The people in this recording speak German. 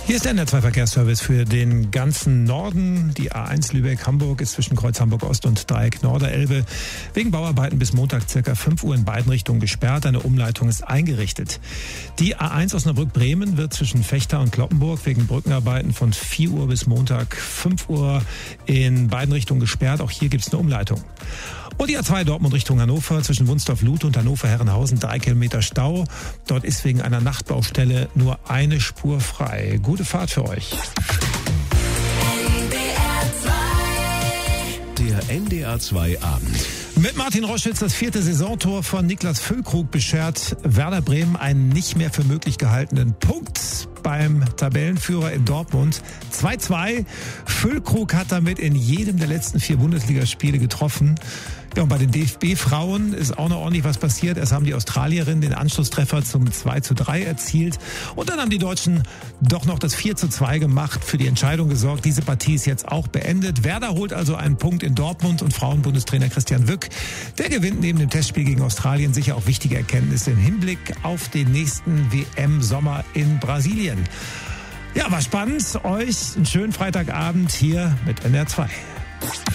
Hier ist der NDR 2 Verkehrsservice für den ganzen Norden. Die A1 Lübeck-Hamburg ist zwischen Kreuz Hamburg-Ost und Dreieck Norderelbe wegen Bauarbeiten bis Montag ca. 5 Uhr in beiden Richtungen gesperrt. Eine Umleitung ist eingerichtet. Die A1 Osnabrück-Bremen wird zwischen Vechta und Cloppenburg wegen Brückenarbeiten von 4 Uhr bis Montag 5 Uhr in beiden Richtungen gesperrt. Auch hier gibt es eine Umleitung. Und die A2 Dortmund Richtung Hannover zwischen Wunsdorf-Luth und Hannover-Herrenhausen 3 Kilometer Stau. Dort ist wegen einer Nachtbaustelle nur eine Spur frei. Gute Fahrt für euch. Der NDR 2 Abend. Mit Martin Roschwitz das 4. Saisontor von Niklas Füllkrug beschert Werder Bremen einen nicht mehr für möglich gehaltenen Punkt beim Tabellenführer in Dortmund. 2-2. Füllkrug hat damit in jedem der letzten 4 Bundesligaspiele getroffen. Ja, und bei den DFB-Frauen ist auch noch ordentlich was passiert. Erst haben die Australierinnen den Anschlusstreffer zum 2-3 erzielt. Und dann haben die Deutschen doch noch das 4-2 gemacht, für die Entscheidung gesorgt. Diese Partie ist jetzt auch beendet. Werder holt also einen Punkt in Dortmund und Frauenbundestrainer Christian Wück, der gewinnt neben dem Testspiel gegen Australien sicher auch wichtige Erkenntnisse im Hinblick auf den nächsten WM-Sommer in Brasilien. Ja, war spannend. Euch einen schönen Freitagabend hier mit NDR 2.